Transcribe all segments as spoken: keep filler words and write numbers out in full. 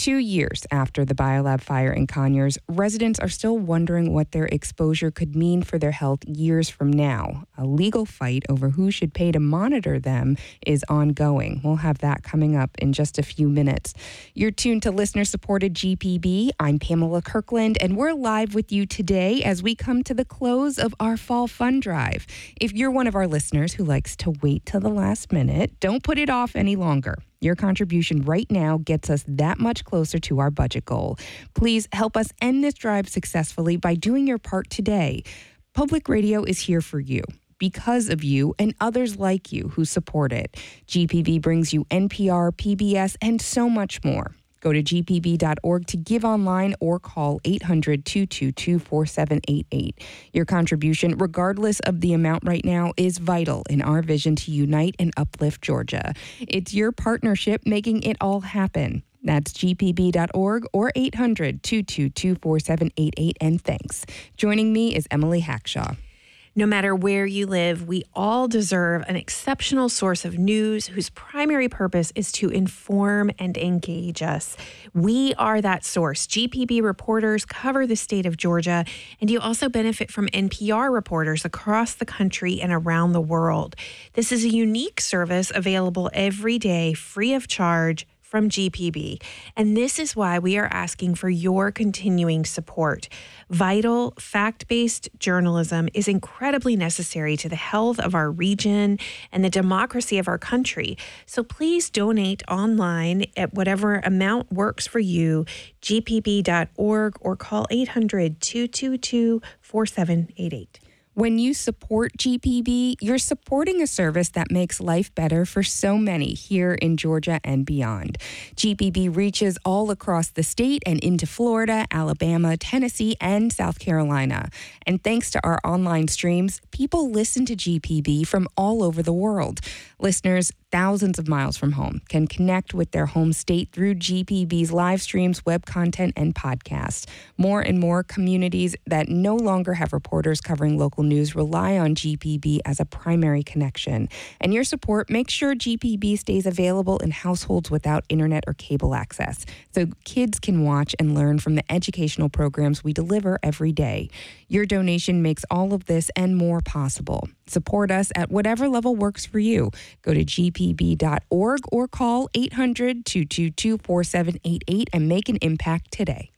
Two years after the Biolab fire in Conyers, residents are still wondering what their exposure could mean for their health years from now. A legal fight over who should pay to monitor them is ongoing. We'll have that coming up in just a few minutes. You're tuned to listener-supported G P B. I'm Pamela Kirkland, and we're live with you today as we come to the close of our Fall Fund Drive. If you're one of our listeners who likes to wait till the last minute, don't put it off any longer. Your contribution right now gets us that much closer to our budget goal. Please help us end this drive successfully by doing your part today. Public radio is here for you, because of you and others like you who support it. G P B brings you N P R, P B S, and so much more. Go to G P B dot org to give online or call eight hundred, two two two, four seven eight eight. Your contribution, regardless of the amount right now, is vital in our vision to unite and uplift Georgia. It's your partnership making it all happen. That's G P B dot org or eight hundred, two two two, four seven eight eight, and thanks. Joining me is Emily Hackshaw. No matter where you live, we all deserve an exceptional source of news whose primary purpose is to inform and engage us. We are that source. G P B reporters cover the state of Georgia, and you also benefit from N P R reporters across the country and around the world. This is a unique service available every day, free of charge, from G P B. And this is why we are asking for your continuing support. Vital, fact-based journalism is incredibly necessary to the health of our region and the democracy of our country. So please donate online at whatever amount works for you, G P B dot org, or call eight hundred, two two two, four seven eight eight. When you support G P B, you're supporting a service that makes life better for so many here in Georgia and beyond. G P B reaches all across the state and into Florida, Alabama, Tennessee, and South Carolina. And thanks to our online streams, people listen to G P B from all over the world. Listeners thousands of miles from home can connect with their home state through G P B's live streams, web content, and podcasts. More and more communities that no longer have reporters covering local news rely on G P B as a primary connection. And your support makes sure G P B stays available in households without internet or cable access, so kids can watch and learn from the educational programs we deliver every day. Your donation makes all of this and more possible. Support us at whatever level works for you. Go to G P B dot org or call eight hundred, two two two, four seven eight eight and make an impact today.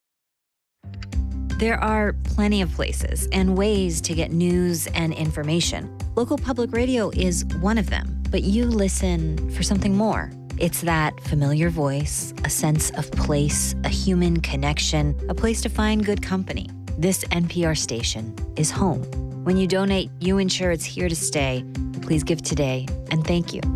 There are plenty of places and ways to get news and information. Local public radio is one of them, but you listen for something more. It's that familiar voice, a sense of place, a human connection, a place to find good company. This N P R station is home. When you donate, you ensure it's here to stay. Please give today, and thank you.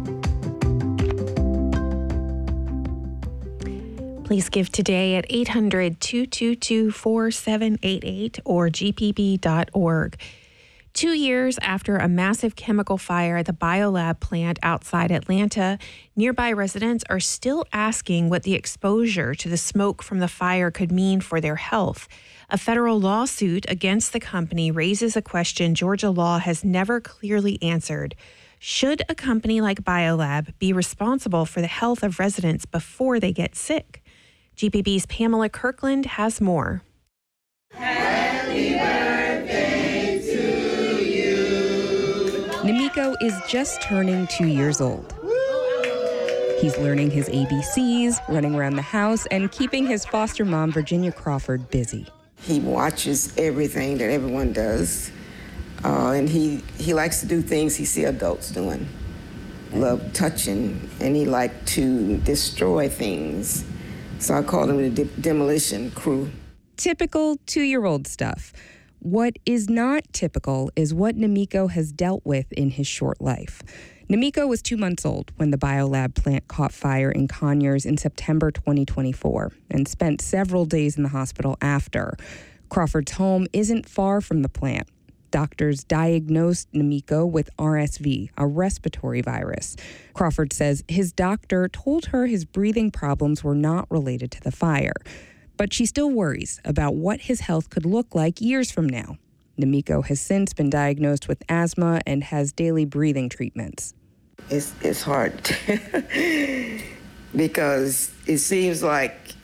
Please give today at eight hundred, two two two, four seven eight eight or G P B dot org. Two years after a massive chemical fire at the Biolab plant outside Atlanta, nearby residents are still asking what the exposure to the smoke from the fire could mean for their health. A federal lawsuit against the company raises a question Georgia law has never clearly answered. Should a company like Biolab be responsible for the health of residents before they get sick? G P B's Pamela Kirkland has more. Happy birthday to you. Namiko is just turning two years old. He's learning his A B Cs, running around the house, and keeping his foster mom, Virginia Crawford, busy. He watches everything that everyone does, uh, and he, he likes to do things he sees adults doing. Love touching, and he liked to destroy things. So I called him the de- demolition crew. Typical two-year-old stuff. What is not typical is what Namiko has dealt with in his short life. Namiko was two months old when the Biolab plant caught fire in Conyers in September twenty twenty-four and spent several days in the hospital after. Crawford's home isn't far from the plant. Doctors diagnosed Namiko with R S V, a respiratory virus. Crawford says his doctor told her his breathing problems were not related to the fire. But she still worries about what his health could look like years from now. Namiko has since been diagnosed with asthma and has daily breathing treatments. It's, it's hard because it seems like